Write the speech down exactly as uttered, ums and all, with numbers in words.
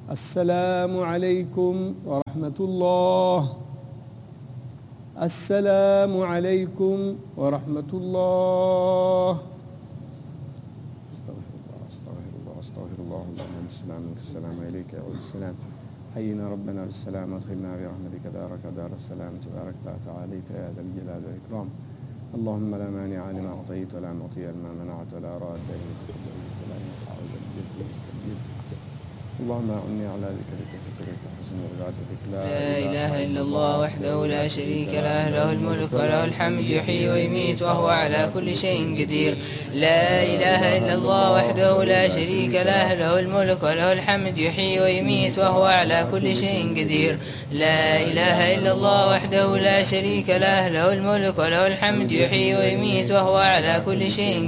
السلام عليكم ورحمة الله. السلام عليكم ورحمة الله. استغفر الله استغفر الله استغفر الله. اللهم السلام والسلام عليك يا رب السلام. حينا ربنا بالسلام وادخلنا برحمتك دارك دار السلام. تباركت وتعاليت يا ذا الجلال والإكرام. اللهم لا مانع لما أعطيت ولا معطي لما منعت ولا راد ولا ينفع ذا الجد والتقدير. اللهم أعني على ذكرك وشكرك وحسن عبادتك. لا إله إلا الله وحده لا شريك له، له الملك وله الحمد يحيي ويميت وهو على كل شيء قدير. لا إله إلا الله وحده لا شريك له، له الملك وله الحمد يحيي ويميت وهو على كل شيء قدير. لا إله إلا الله وحده لا شريك له، له الملك وله الحمد يحيي ويميت وهو على كل شيء